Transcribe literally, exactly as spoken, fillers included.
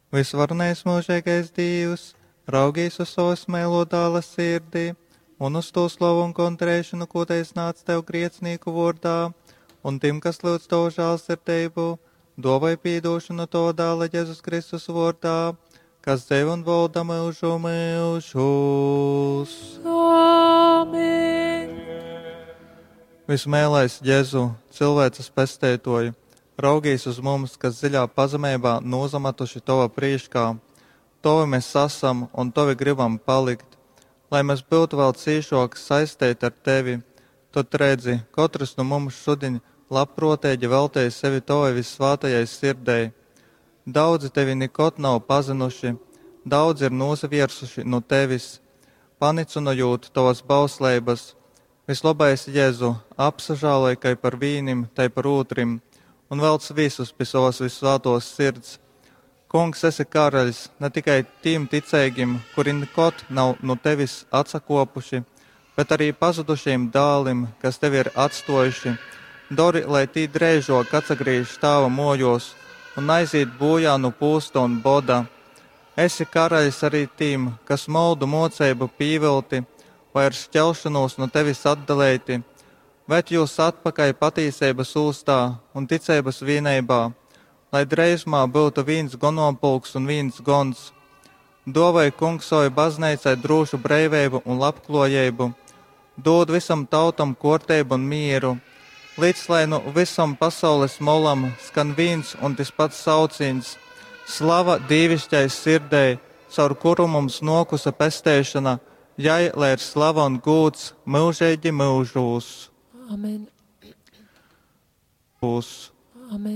Visvarenais mūžīgais Dievs, raugīs uz savu smēlo dāla sirdī, un uz to slavu un kontrēšanu, ko teis nāc tev griecnieku vārdā, un tiem, kas lūdz tavu žēlsirdību, dovai piedošanu to dāla Jēzus Kristus vārdā, kas dev un valda mūžu mūžus. Amen. Vismēlais Jēzu, cilvēces pestētoju, raugīs uz mums, kas dziļā pazemībā nozamatuši tova priekšā. Tovi mēs esam un tovi gribam palikt, lai mēs būtu vēl ciešāk saistīti ar tevi. Tad redzi, katrs no mums šodien labprotēji veltēja sevi tovai visvātajai sirdei. Daudzi tevi nekot nav pazinuši, daudzi ir nosaviersuši no tevis, panicinojot tavas bauslības. Vislabais Jēzu, apsažāloj, kai par vīnim, tai par otrim, un velc visus pie savas visvētos sirds. Kungs, esi karaļs ne tikai tiem ticīgiem, kuri nekot nav no tevis atsakopuši, bet arī pazudušiem dālim, kas tevi ir atstojuši. Dori, lai tī drēžok atsagrīž stāva mojos un aiziet bojā no pūsta un boda. Esi karaļs arī tiem, kas moldu moceibu pīvilti, vai ar šķelšanos no tevis atdalēti, bet jūs atpakaļ patīsības ūstā un ticības vienībā, lai dreizmā būtu viens gonopulks un viens gons. Dovai kungsoju baznīcai drošu breivību un labklojību, dod visam tautam korteibu un mieru, līdz lai no visam pasaules molam skan viens un tas pats sauciens, slava dievišķai sirdei, caur kuru mums nokusa pestēšana, jai, lai ir slava un gūts mūžīgi mūžūs. Amen. Būs. Amen.